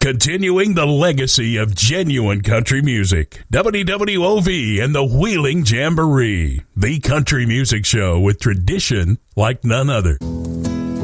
continuing the legacy of genuine country music. WWOV and the Wheeling Jamboree, the country music show with tradition like none other.